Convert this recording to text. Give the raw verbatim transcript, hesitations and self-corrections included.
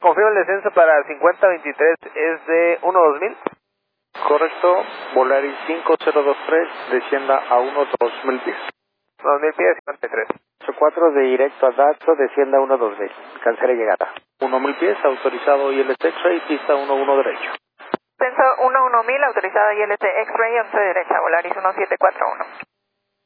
Confirmo el descenso para cincuenta veintitrés, es de uno dos mil. Correcto, Volaris cinco cero dos tres, descienda a uno dos mil pies. dos mil pies, cincuenta y tres. ocho cuatro de directo a Dato, descienda a uno dos mil, cancele llegada. uno mil pies, autorizado I L T X-Ray, pista uno uno derecho. Descenso uno uno mil, autorizado I L T X-Ray, once derecha, Volaris uno siete cuatro uno.